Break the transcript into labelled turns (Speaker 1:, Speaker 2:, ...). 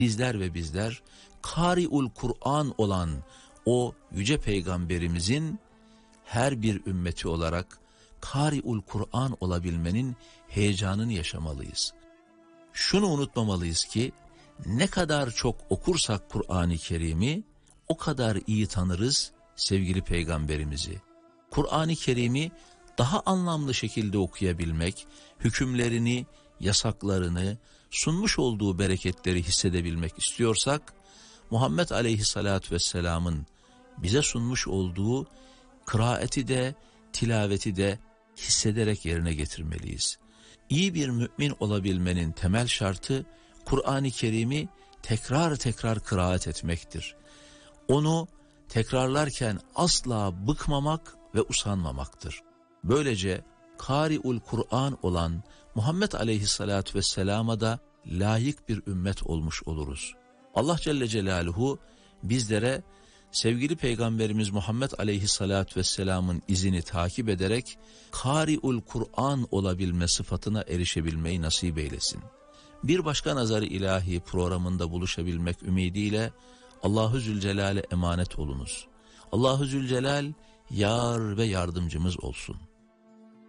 Speaker 1: Sizler ve bizler Kari'ul Kur'an olan o yüce peygamberimizin her bir ümmeti olarak Kari'ul Kur'an olabilmenin heyecanını yaşamalıyız. Şunu unutmamalıyız ki ne kadar çok okursak Kur'an-ı Kerim'i o kadar iyi tanırız sevgili peygamberimizi. Kur'an-ı Kerim'i daha anlamlı şekilde okuyabilmek, hükümlerini, yasaklarını, sunmuş olduğu bereketleri hissedebilmek istiyorsak, Muhammed Aleyhisselatü Vesselam'ın bize sunmuş olduğu kıraati de, tilaveti de hissederek yerine getirmeliyiz. İyi bir mümin olabilmenin temel şartı, Kur'an-ı Kerim'i tekrar tekrar kıraat etmektir. Onu tekrarlarken asla bıkmamak ve usanmamaktır. Böylece Kari'ul Kur'an olan Muhammed Aleyhisselatü Vesselam'a da layık bir ümmet olmuş oluruz. Allah Celle Celaluhu bizlere sevgili Peygamberimiz Muhammed Aleyhisselatü Vesselam'ın izini takip ederek Kari'ul Kur'an olabilme sıfatına erişebilmeyi nasip eylesin. Bir başka Nazar-ı İlahi programında buluşabilmek ümidiyle Allahu Zülcelal'e emanet olunuz. Allahu Zülcelal yar ve yardımcımız olsun.